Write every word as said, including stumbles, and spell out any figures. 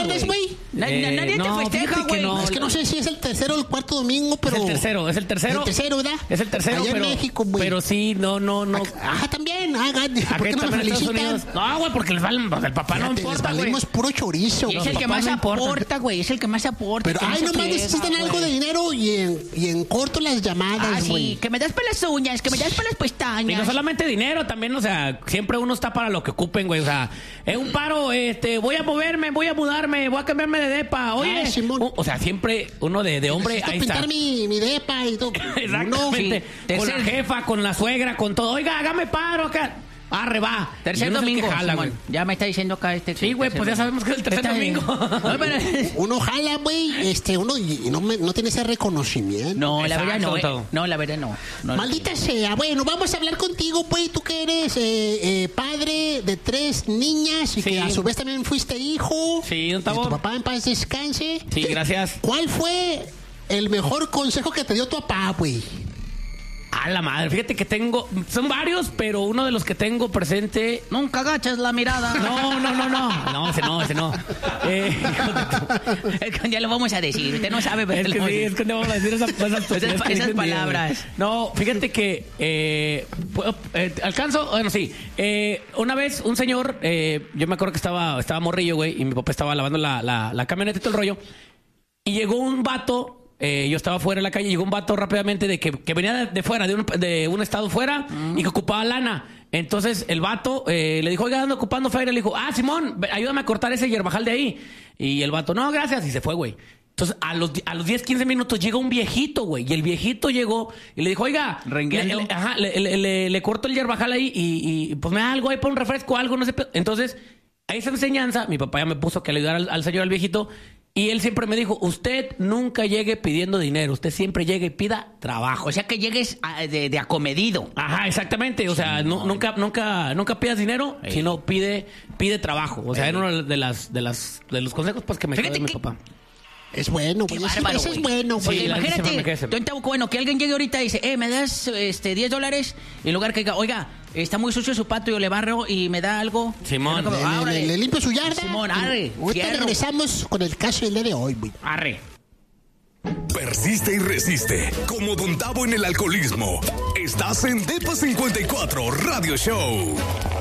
tardes, güey. Eh, Nadie no, te festeja, güey. no. Es que no sé si es el tercero o el cuarto domingo, pero... Es el tercero, es el tercero. El tercero, ¿verdad? Es el tercero, Allá pero... en México, güey. Pero sí, no, no, no. Ah, también. Ah, Acá ¿por qué no me también en Estados felicitan? Unidos. No, güey, porque les valen, el papá no Fíjate, les importa, güey. valemos puro chorizo. Y es güey. el que papá más no importa. aporta, güey. Es el que más aporta. Pero, que no ay, se nomás friega, necesitan algo güey. de dinero y en, y en corto las Ah, llamadas, güey. sí. Que me das para las uñas, que me das para las pestañas. Y no solamente dinero, también, o sea, siempre uno está para lo que ocupen, güey. O sea, es un paro, este, voy a moverme, voy a mudarme, voy a cambiarme de depa. Oye, Ah, Simón. o, o sea, siempre uno de, de hombre, Necesito ahí pintar está. mi, mi depa y todo. Exactamente. Sí. Con la Tercer- jefa, con la suegra, con todo. Oiga, hágame paro acá. Arre, va. Tercer Y uno es el que domingo, jala, Simón. güey. Ya me está diciendo acá este... Sí, güey, pues ya sabemos que es el tercer Está bien. domingo. No, pero- Uno jala, güey, este, uno y no, me- no tiene ese reconocimiento. No, la verdad no. Exacto. eh. No, la verdad no. No. Maldita sea. Bueno, vamos a hablar contigo, güey. Tú que eres eh, eh, padre de tres niñas y Sí. que a su vez también fuiste hijo. Sí, don Y Tabo. tu papá en paz descanse. Sí, gracias. ¿Cuál fue el mejor consejo que te dio tu papá, güey? A la madre, fíjate que tengo, son varios, pero uno de los que tengo presente. Nunca agachas la mirada. No, no, no, no. No, ese no, ese no. Eh, Es que ya lo vamos a decir. Usted no sabe, pero es te que lo vamos sí, a es decir. que no vamos a decir esas, esas, Esas- tonterías que esas dicen, palabras. güey. No, fíjate que eh, pu- eh, alcanzo, bueno, sí. Eh, una vez un señor, eh, yo me acuerdo que estaba, estaba morrillo, güey, y mi papá estaba lavando la, la, la camioneta y todo el rollo. Y llegó un vato, eh, yo estaba fuera de la calle, llegó un vato rápidamente de que, que venía de, de fuera, de un, de un estado fuera, y que ocupaba lana. Entonces el vato eh, le dijo, oiga, ando ocupando feria. Le dijo, ah, Simón, ve, ayúdame a cortar ese hierbajal de ahí. Y el vato, no, gracias, y se fue, güey. Entonces, a los, a los diez, quince minutos llega un viejito, güey. Y el viejito llegó y le dijo, oiga, Rengueando. le, le- ajá, le, le, le- le corto el hierbajal ahí y, y pues me da algo ahí para un refresco, algo, no sé. pe- Entonces, a esa enseñanza, mi papá ya me puso que le ayudara al, al señor, al viejito. Y él siempre me dijo, usted nunca llegue pidiendo dinero, usted siempre llegue y pida trabajo. O sea, que llegues a- de, de acomedido. Ajá, exactamente. O sea, nu- nunca, nunca, nunca pidas dinero, Ey. sino pide, pide trabajo. O sea, Ey. era uno de las, de las, de los consejos pues que me Fíjate quedó de mi que- papá. Es bueno, Qué güey. Ese, bárbaro, ese es güey. bueno, Sí, güey. la- siempre me quedé Imagínate, ese. don Tabo, bueno, que alguien llegue ahorita y dice, eh, me das este diez dólares, y en lugar que diga, oiga, está muy sucio su patio, yo le barro y me da algo. Simón. Yo Le, como, le- "Ah, órale". le- le limpio su yarda. Simón, arre, Ahorita fierro. regresamos con el caso del día de hoy, güey. Arre. Persiste y resiste, como Don Tabo en el alcoholismo. Estás en Depa cincuenta y cuatro Radio Show.